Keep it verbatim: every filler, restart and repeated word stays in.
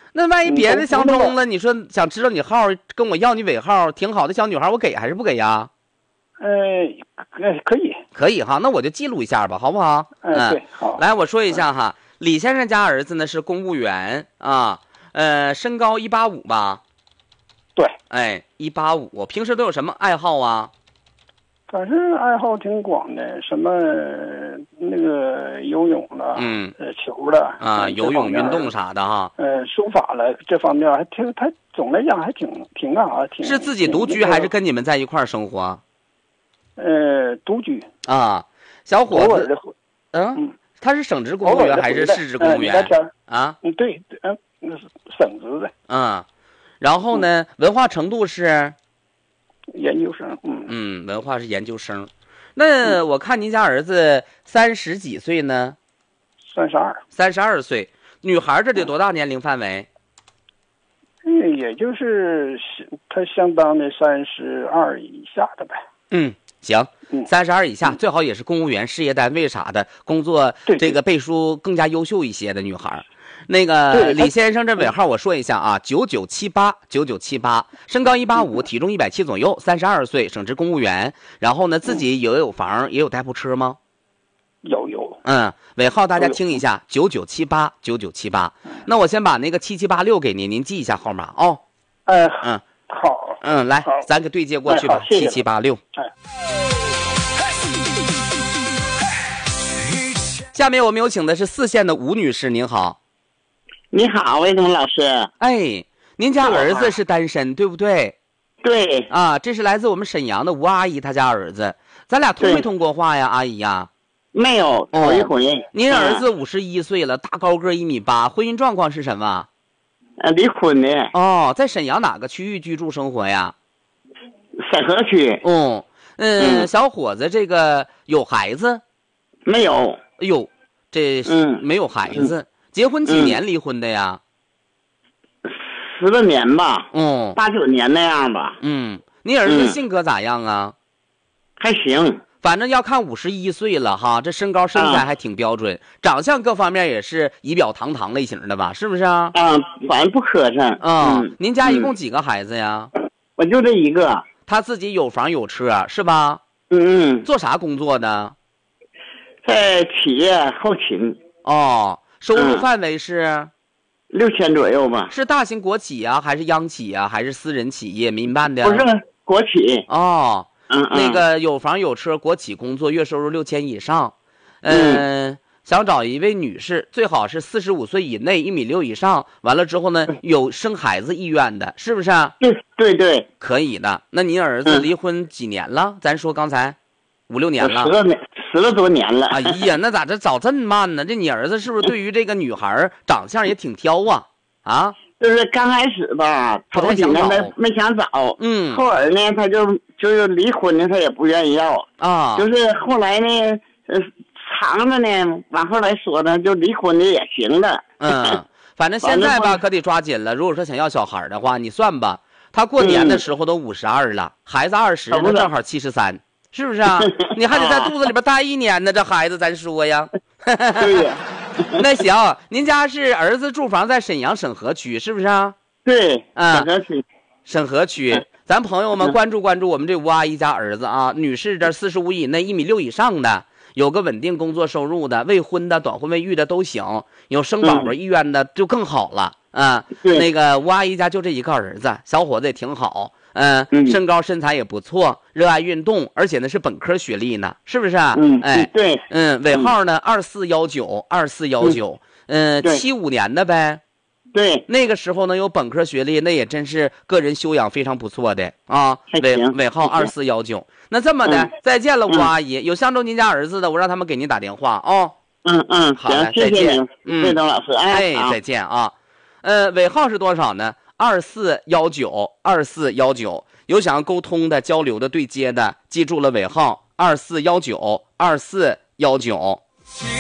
那万一别的相中了，你说想知道你号，跟我要你尾号，挺好的小女孩，我给还是不给呀？ 呃，呃，可以， 可以哈，那我就记录一下吧，好不好？ 嗯、呃，对，好。 来，我说一下哈，李先生家儿子呢是公务员啊，呃，身高一八五吧？ 对。 哎，一八五，平时都有什么爱好啊？ 反正爱好挺广的，什么那个游泳了， 嗯， 呃，球了啊，游泳运动啥的哈， 呃，书法了，这方面还挺，他总来讲还挺挺干啥，挺。 是自己独居还是跟你们在一块儿生活？ 呃，独居啊，小伙子，嗯， 嗯， 他是省直公务员还是市直公务员？啊， 嗯，对，嗯，那是省直的。 嗯，然后呢，文化程度是？ 研究生，嗯嗯，文化是研究生。那我看您家儿子三十几岁呢？ 三十二。 三十二岁，女孩这得多大年龄范围？ 嗯，也就是他相当的三十二以下的呗。 嗯，行，三十二以下、 嗯、 最好也是公务员、事业单位啥的，工作这个背书更加优秀一些的女孩。那个李先生这尾号我说一下啊，九九七八九九七八，身高一八五，体重一百七左右，三十二岁，省直公务员。然后呢，自己也有房，也有代步车吗？ 有有。 嗯，尾号大家听一下，九九七八九九七八。那我先把那个七七八六给您，您记一下号码哦。 哎， 嗯， 好， 嗯，来，咱给对接过去吧，七七八六。 哎。 下面我们有请的是四县的吴女士，您好。 你好，魏东老师。 哎，您家儿子是单身，对不对？ 对。 啊，这是来自我们沈阳的吴阿姨，她家儿子，咱俩通没通过话呀，阿姨呀？ 没有，头一回。 您儿子五十一岁了，大高个一米八，婚姻状况是什么？ 呃，离婚的。 哦，在沈阳哪个区域居住生活呀？ 沈河区。 哦，嗯，小伙子这个有孩子？ 没有。 哎呦，这嗯没有孩子。结婚几年离婚的呀？ 十来年吧， 嗯， 八九年那样吧。 嗯，你儿子性格咋样啊？ 还行， 反正要看五十一岁了哈，这身高身材还挺标准，啊、长相各方面也是仪表堂堂类型的吧？是不是啊？ 啊，反正不磕碜。 啊、嗯，您家一共几个孩子呀？ 我就这一个。 他自己有房有车是吧？ 嗯嗯。 做啥工作的？ 在企业后勤。 哦。收入范围是六千左右吧？ 是大型国企呀、啊，还是央企呀、啊，还是私人企业民办的？ 不是国企。 哦， 嗯嗯， 那个有房有车，国企工作，月收入六千以上。嗯、呃，想找一位女士，最好是四十五岁以内，一米六以上。完了之后呢，有生孩子意愿的，是不是？ 对对对， 可以的。那您儿子离婚几年了？嗯、咱说刚才五六年了。 十年。十来多年了。 哎呀，那咋这找这么慢呢？这你儿子是不是对于这个女孩长相也挺挑啊？啊， 就是刚开始吧，头几年没没想找， 嗯， 后来呢，他就就是离婚呢，他也不愿意要啊。 就是后来呢，呃，长着呢，往后来说呢，就离婚的也行了。 嗯，反正现在吧，可得抓紧了。如果说想要小孩的话，你算吧，他过年的时候都五十二了，嗯、孩子二十，他正好七十三。是不是啊？你还得在肚子里边待一年呢，这孩子咱说呀。 对呀。 那行，您家是儿子住房在沈阳沈河区，是不是啊？ 对， 啊， 沈河区。 沈河区，咱朋友们关注关注我们这吴阿姨家儿子啊，女士这四十五以内，一米六以上的，有个稳定工作收入的，未婚的、短婚未育的都行，有生宝宝意愿的就更好了啊。那个吴阿姨家就这一个儿子，小伙子也挺好。嗯、呃，身高身材也不错，热爱运动，而且呢是本科学历呢，是不是啊？ 嗯， 哎， 对， 嗯，尾号呢二四幺九二四幺九，嗯，七五年的呗。 对， 那个时候呢有本科学历，那也真是个人修养非常不错的啊。尾尾号二四幺九。那这么的，嗯、再见了，吴阿姨。嗯、有相中您家儿子的，我让他们给您打电话哦。 嗯嗯， 好了， 再见。 嗯， 魏东老师，哎， 哎再见啊。呃，尾号是多少呢？二四幺九二四幺九，有想要沟通的、交流的、对接的，记住了尾号二四幺九二四幺九。